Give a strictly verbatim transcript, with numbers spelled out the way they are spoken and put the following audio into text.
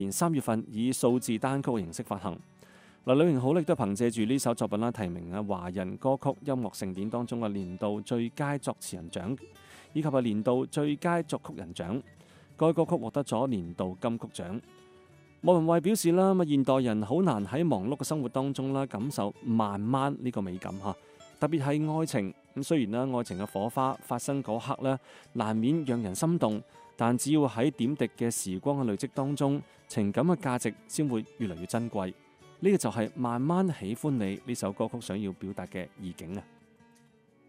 年三月份以數字單曲形式發行。嗱，呂榮浩亦都憑藉住呢首作品啦，提名啊華人歌曲音樂盛典當中嘅年度最佳作詞人獎，以及係年度最佳作曲人獎。該歌曲獲得咗年度金曲獎。莫文蔚表示啦，咁現代人好難喺忙碌嘅生活當中啦，感受慢慢呢個美感嚇，特別係愛情。咁雖然啦，愛情嘅火花發生嗰刻咧，難免讓人心動，但只要喺點滴嘅時光嘅累積當中，情感嘅價值先會越嚟越珍貴。呢個就係慢慢喜歡你呢首歌曲想要表達嘅意境啊！